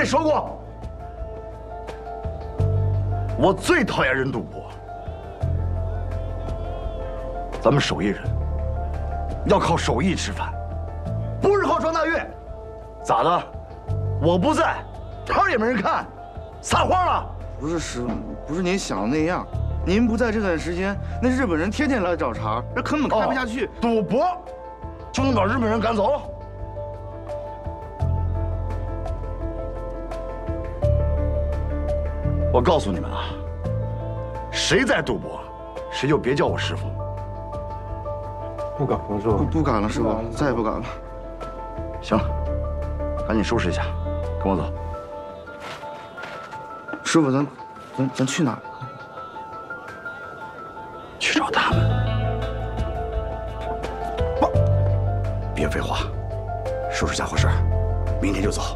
没说过？我最讨厌人赌博。咱们手艺人要靠手艺吃饭，不是靠庄大悦。咋的？我不在，摊也没人看，撒谎了？ 不是师傅，不是您想的那样。您不在这段时间，那日本人天天来找茬，这根本开不下去。 赌博就能把日本人赶走？我告诉你们啊，谁在赌博，谁就别叫我师傅。 不敢了，师傅。 不敢了，师傅，再也不敢了。 行了，赶紧收拾一下，跟我走。 师傅，咱去哪儿？ 去找他们。不，别废话，收拾家伙事儿，明天就走。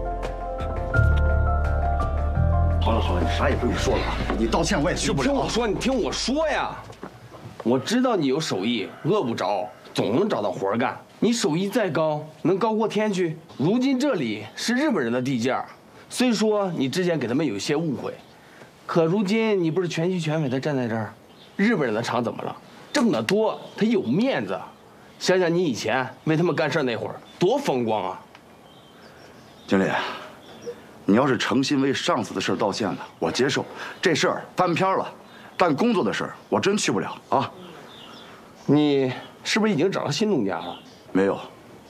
好了好了，你啥也不用说了啊，你道歉我也去不了。 你听我说呀，我知道你有手艺，饿不着，总能找到活干。你手艺再高，能高过天去？如今这里是日本人的地界，虽说你之前给他们有一些误会，可如今你不是全心全意的站在这儿，日本人的厂怎么了？挣得多，他有面子。想想你以前为他们干事那会儿，多风光啊！ 经理，你要是诚心为上次的事道歉的，我接受。这事儿翻篇了，但工作的事儿我真去不了啊。 你是不是已经找到新东家了？ 没有。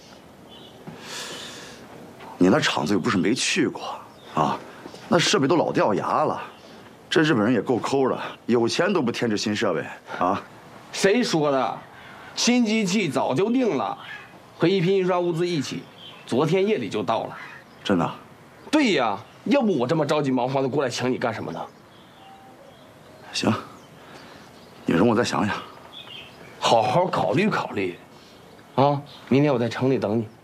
你那厂子又不是没去过啊，那设备都老掉牙了。这日本人也够抠的，有钱都不添置新设备啊。 谁说的？新机器早就定了，和一批印刷物资一起，昨天夜里就到了。 真的？ 对呀，要不我这么着急忙慌的过来请你干什么呢？ 行，你容我再想想， 好好考虑考虑，啊，明天我在城里等你。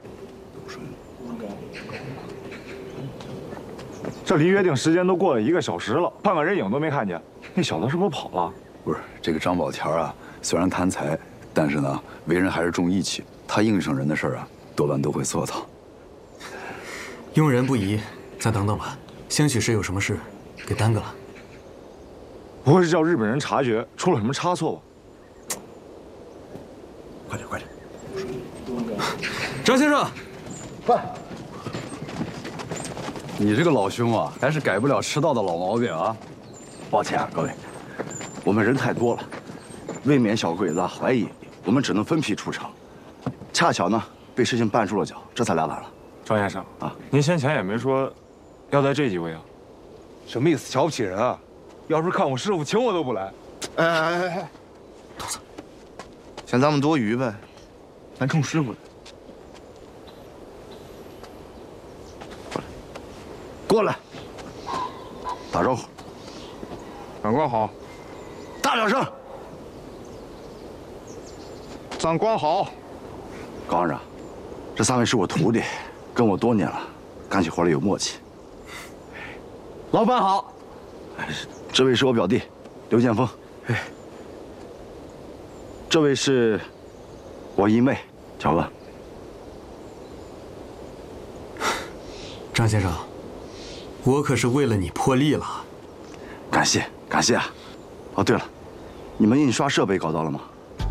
这离约定时间都过了1个小时了，半个人影都没看见，那小子是不是跑了？ 不是，这个张宝田啊，虽然贪财，但是呢，为人还是重义气。他应承人的事儿啊，多半都会做到。 用人不疑，再等等吧，兴许是有什么事给耽搁了。 不会是叫日本人察觉出了什么差错吧？ 快点快点！ 张先生， 快！ 你这个老兄啊，还是改不了迟到的老毛病啊！ 抱歉啊，各位，我们人太多了，未免小鬼子怀疑，我们只能分批出城。恰巧呢，被事情绊住了脚，这才来晚了。 张先生啊， 您先前也没说要带这几位啊？什么意思？瞧不起人啊？要是看我师傅，请我都不来。 哎，兔子，嫌咱们多余呗，咱冲师傅的。 过来，打招呼。 长官好。 大点声。 长官好。 高行长，这3位是我徒弟，跟我多年了，干起活来有默契。 老板好。 这位是我表弟，刘建峰。哎，这位是我姨妹，乔文。 张先生，我可是为了你破例了。 感谢感谢啊！哦，对了，你们印刷设备搞到了吗？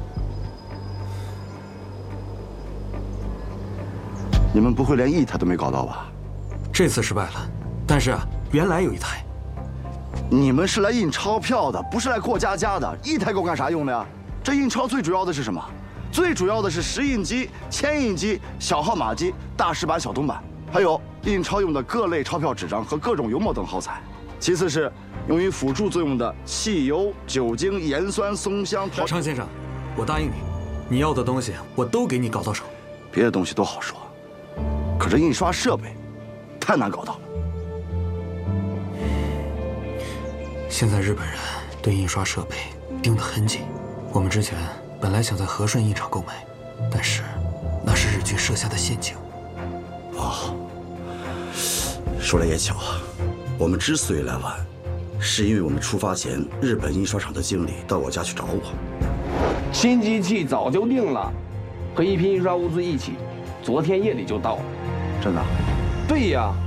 你们不会连1台都没搞到吧？ 这次失败了，但是啊，原来有1台。 你们是来印钞票的，不是来过家家的。1台够干啥用的呀？这印钞最主要的是什么？最主要的是石印机、铅印机、小号码机、大石板、小铜板，还有印钞用的各类钞票纸张和各种油墨等耗材。其次是用于辅助作用的汽油、酒精、盐酸、松香、陶。 张先生，我答应你，你要的东西我都给你搞到手。 别的东西都好说，可这印刷设备太难搞到了。 现在日本人对印刷设备盯得很紧，我们之前本来想在和顺印厂购买，但是那是日军设下的陷阱。 哦，说来也巧，我们之所以来晚，是因为我们出发前，日本印刷厂的经理到我家去找我。 新机器早就定了，和一批印刷物资一起，昨天夜里就到了。 真的？ 对呀，